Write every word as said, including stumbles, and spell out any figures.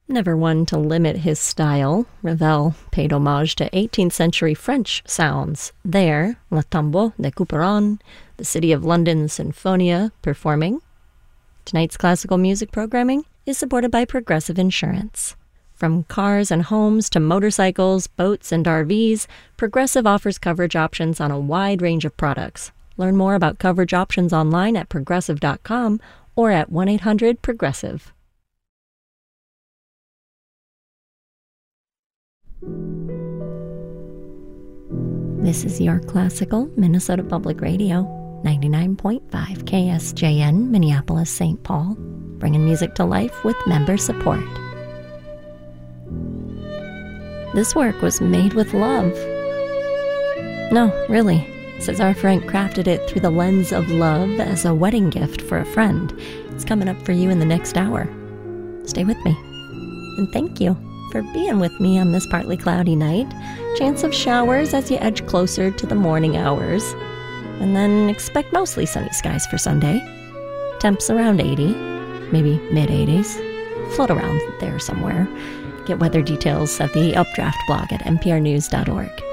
Never one to limit his style, Ravel paid homage to eighteenth century French sounds. There, Le Tombeau de Couperin, the City of London Sinfonia, performing. Tonight's classical music programming is supported by Progressive Insurance. From cars and homes to motorcycles, boats, and R Vs, Progressive offers coverage options on a wide range of products. Learn more about coverage options online at progressive dot com or at one eight hundred progressive. This is your classical Minnesota Public Radio, ninety-nine point five K S J N, Minneapolis, Saint Paul, bringing music to life with member support. This work was made with love. No, really, Cesar Frank crafted it through the lens of love as a wedding gift for a friend. It's coming up for you in the next hour. Stay with me. And thank you for being with me on this partly cloudy night. Chance of showers as you edge closer to the morning hours. And then expect mostly sunny skies for Sunday. Temps around eighty, maybe mid-eighties. Float around there somewhere. Get weather details at the Updraft blog at n p r news dot org.